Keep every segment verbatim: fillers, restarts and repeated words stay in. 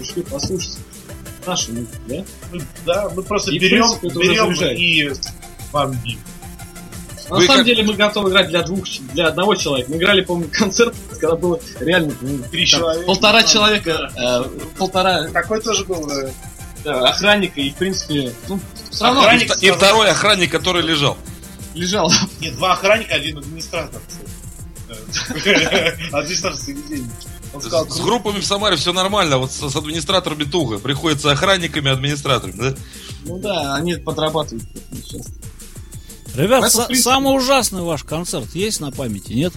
решили послушать нашу музыку, да? Ну, да, мы просто И, берем, в принципе, берем это и бомбим. На Вы самом как- деле мы готовы играть для двух, для одного человека. Мы играли, помню, концерт, когда было реально ну, Три там человека. полтора Там, человека, э, полтора Такой тоже был, да. да, охранника, и в принципе, ну, все равно Охранник- И второй охранник, который лежал. лежал. Нет, два охранника, один администратор. кстати. Администратор заведения. Он сказал, С группами в Самаре все нормально, вот с, с администраторами туго. Приходится охранниками, администраторами, да? Ну да, они подрабатывают сейчас. Ребят, Поэтому, са- в принципе- самый ужасный ваш концерт есть на памяти, нет?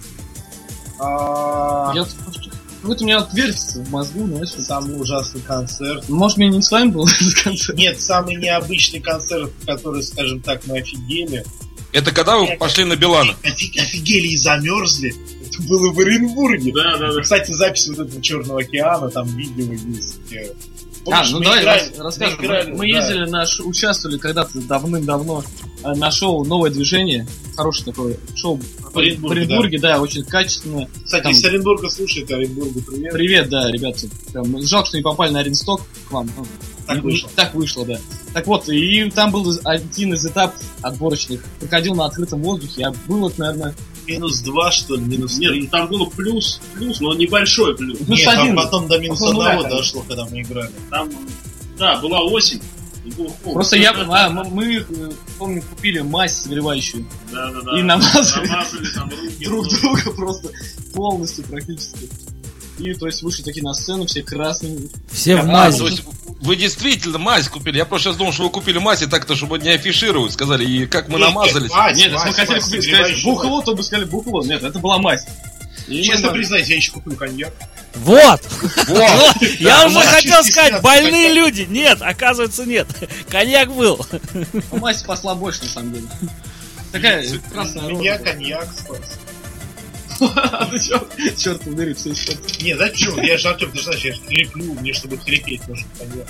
«А, Я вот у меня вот вертится в мозгу, знаешь, вот. самый ужасный концерт. Может, мне не с вами был этот концерт? Нет, самый необычный концерт, который, скажем так, мы офигели. Это когда вы пошли на Билана? Офи- Офигели и замерзли. Это было в Оренбурге. Да, да, да. Кстати, запись вот этого Черного океана, там видео есть. э, А, помнишь, ну мы давай играли- рас- расскажем. мы играли, Мы да. ездили, на ш- участвовали когда-то давным-давно э, на шоу «Новое движение». Хорошее такое шоу В Оренбурге, в Оренбурге, да. очень качественное. Кстати, там- если Оренбурга слушает, Оренбургу привет. Привет, да, ребята. Прям жалко, что не попали на Оренсток к вам. Ну, Так не- вышло. Так вышло, да. Так вот, и там был один из этапов отборочных. Проходил на открытом воздухе. Я был, вот, наверное, Минус два, что ли, минус Нет, три. ну там было плюс, плюс, но небольшой плюс. плюс Нет, один. там потом до минус Около нуля, одного конечно. дошло, когда мы играли. Там, да, была осень. и был холод. Просто я, а, мы, мы, э, помню, купили мазь согревающую. Да, да, да. И намазали. Намазали там руки. Друг друга просто полностью практически. И, то есть, вышли такие на сцену, все красные. Все в А, мазе. то есть вы действительно мазь купили? Я просто сейчас думал, что вы купили мазь и так-то, чтобы не афишировать, сказали, и как мы Нет, намазались. нет, мазь, Нет, если мы мазь, хотели мазь, купить, сказать согревающую бухло, то бы сказали бухло. Нет, это была мазь. И мазь. Честно мы- признаюсь, я еще куплю коньяк. Вот! Вот. Вот! Я Да, уже мазь хотел чисто сказать, снят, больные коньяк. люди. Нет, оказывается, нет. Коньяк был. Ну, мазь спасла больше, на самом деле. Такая красная Меня роза. коньяк спас. Ты чё? Чёрт побери, все еще. Не, да что, я же Артем, ты же знаешь, я же хриплю, мне чтобы хрипеть нужен коньяк.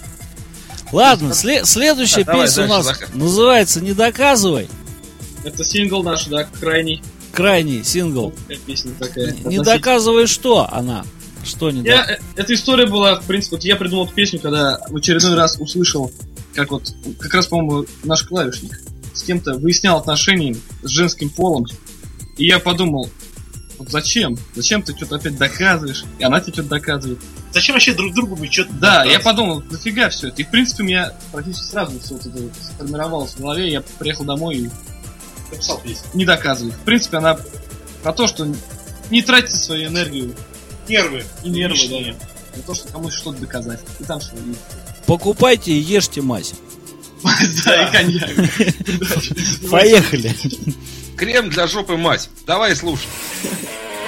Ладно, сле- следующая Да, давай песня у дальше, нас Захар. называется «Не доказывай». Это сингл наш, да, крайний. Крайний сингл. Такая песня такая. Не Относительно. доказывай что она? Что не Я, доказывай? э, эта история была, в принципе, вот я придумал эту песню, когда в очередной раз услышал, как вот, как раз, по-моему, наш клавишник с кем-то выяснял отношения с женским полом. И я подумал, вот зачем? Зачем ты что-то опять доказываешь? И она тебе что-то доказывает. Зачем вообще друг другу мы что-то... Да, я подумал, нафига все это. И, в принципе, у меня практически сразу все вот это вот сформировалось в голове. Я приехал домой и написал песню. не доказываю. В принципе, она про то, что не тратьте свою энергию Нервы. и нервы, лишние. да, для того, чтобы кому-то что-то доказать. И там что есть. Покупайте и ешьте мазь. Да, и коньяк. Поехали. Крем для жопы мазь. Давай слушай.